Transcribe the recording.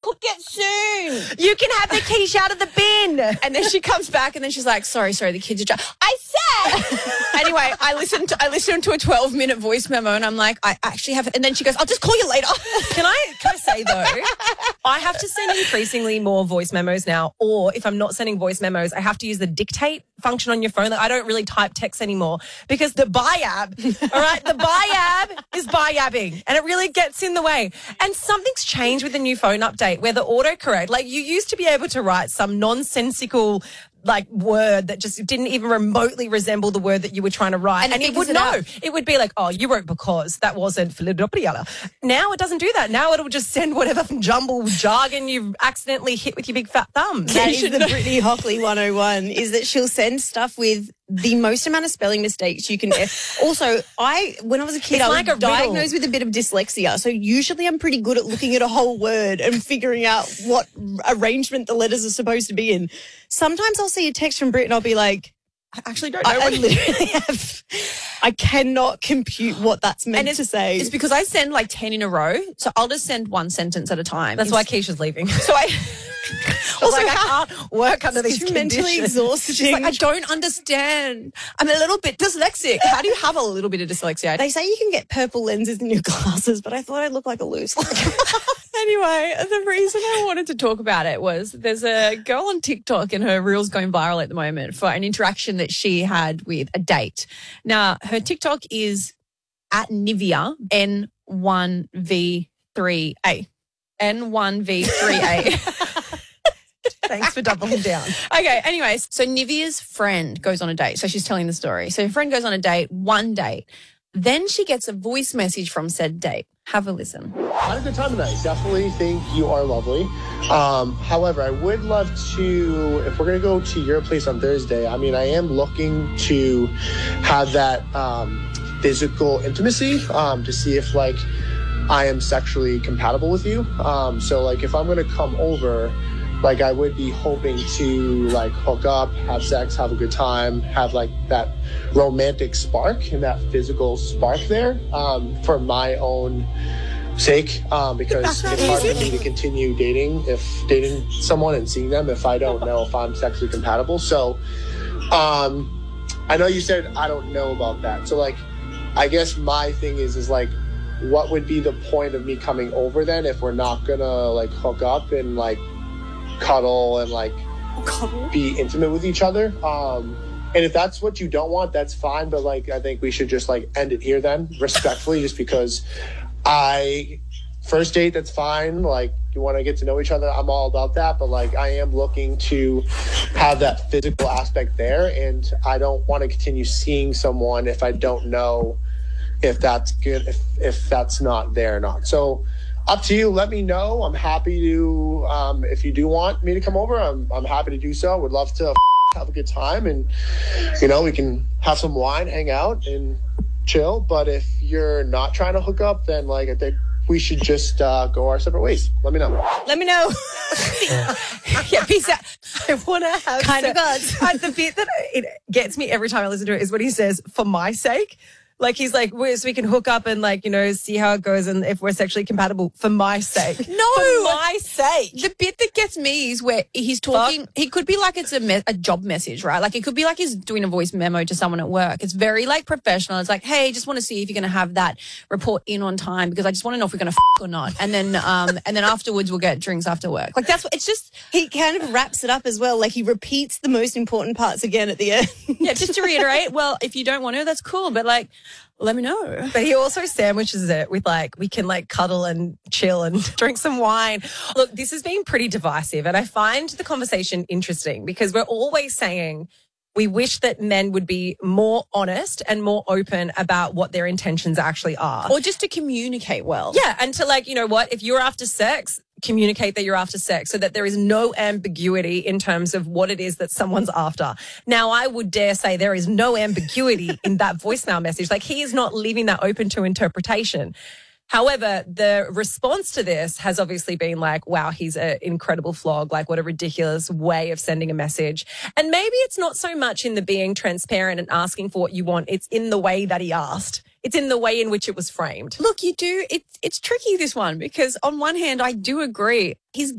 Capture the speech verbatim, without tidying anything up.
cook it soon. You can have the quiche out of the bin. And then she comes back and then she's like, sorry, sorry, the kids are dry. I said. Anyway, I listened to, I listened to a twelve minute voice memo and I'm like, I actually have it. And then she goes, I'll just call you later. Can I, can I say though, I have to send increasingly more voice memos now, or if I'm not sending voice memos, I have to use the dictate function on your phone. Like I don't really type text anymore because the Bayab, all right, the Bayab is Bayabbing and it really gets in the way. And something's changed with the new phone update where the autocorrect, like you used to be able to write some nonsensical like word that just didn't even remotely resemble the word that you were trying to write. And, and it would it know. Out. It would be like, oh, you wrote because that wasn't Philadelphia. Now it doesn't do that. Now it'll just send whatever jumble jargon you've accidentally hit with your big fat thumb. That is the Brittany Hockley one oh one, is that she'll send stuff with the most amount of spelling mistakes you can ever. Also, I, when I was a kid, it's I was like a diagnosed with a bit of dyslexia. So usually I'm pretty good at looking at a whole word and figuring out what arrangement the letters are supposed to be in. Sometimes I'll see a text from Brit and I'll be like, I actually don't know. I, what I literally have, I cannot compute what that's meant and to say. It's because I send like ten in a row. So I'll just send one sentence at a time. That's why Keisha's leaving. So I... Also, like, I can't work under these it's conditions. Mentally exhausting. She's like, I don't understand. I'm a little bit dyslexic. How do you have a little bit of dyslexia? They say you can get purple lenses in your glasses, but I thought I looked like a loose. Anyway, the reason I wanted to talk about it was there's a girl on TikTok and her reel's going viral at the moment for an interaction that she had with a date. Now, her TikTok is at Nivea N one V three A. N one V three A. Thanks for doubling down. Okay, anyways, so Nivea's friend goes on a date. So she's telling the story. So her friend goes on a date, one date. Then she gets a voice message from said date. Have a listen. I had a good time tonight. Definitely think you are lovely. Um, however, I would love to, if we're going to go to your place on Thursday, I mean, I am looking to have that um, physical intimacy um, to see if, like, I am sexually compatible with you. Um, so, like, if I'm going to come over, like, I would be hoping to, like, hook up, have sex, have a good time, have, like, that romantic spark and that physical spark there um, for my own sake, um, because it's hard for me to continue dating, if dating someone and seeing them if I don't know if I'm sexually compatible. So um, I know you said I don't know about that. So, like, I guess my thing is, is, like, what would be the point of me coming over then if we're not going to, like, hook up and, like, cuddle and like cuddle? Be intimate with each other, um and if that's what you don't want, that's fine, but like I think we should just like end it here then, respectfully, just because I first date, that's fine, like you want to get to know each other, I'm all about that, but like I am looking to have that physical aspect there, and I don't want to continue seeing someone if I don't know if that's good, if if that's not there or not. So up to you. Let me know. I'm happy to, um, if you do want me to come over, I'm I'm happy to do so. Would love to have a good time, and, you know, we can have some wine, hang out, and chill. But if you're not trying to hook up, then, like, I think we should just uh, go our separate ways. Let me know. Let me know. Yeah, peace out. I want to have kind se- of gods. Uh, the bit that it gets me every time I listen to it is when he says, for my sake. Like, he's like, well, so we can hook up and, like, you know, see how it goes and if we're sexually compatible, for my sake. No. For my sake. The bit that gets me is where he's talking, Fuck. He could be like it's a, me- a job message, right? Like, it could be like he's doing a voice memo to someone at work. It's very, like, professional. It's like, hey, just want to see if you're going to have that report in on time because I just want to know if we're going to f*** or not. And then, um, and then afterwards we'll get drinks after work. Like, that's what, it's just... He kind of wraps it up as well. Like, he repeats the most important parts again at the end. Yeah, just to reiterate, well, if you don't want to, that's cool. But, like... Let me know. But he also sandwiches it with like, we can like cuddle and chill and drink some wine. Look, this has been pretty divisive and I find the conversation interesting because we're always saying we wish that men would be more honest and more open about what their intentions actually are. Or just to communicate well. Yeah. And to like, you know what, if you're after sex, communicate that you're after sex so that there is no ambiguity in terms of what it is that someone's after. Now, I would dare say there is no ambiguity in that voicemail message. Like, he is not leaving that open to interpretation. However, the response to this has obviously been like, wow, he's an incredible flog. Like, what a ridiculous way of sending a message. And maybe it's not so much in the being transparent and asking for what you want. It's in the way that he asked. It's in the way in which it was framed. Look, you do. It's it's tricky, this one, because on one hand, I do agree. He's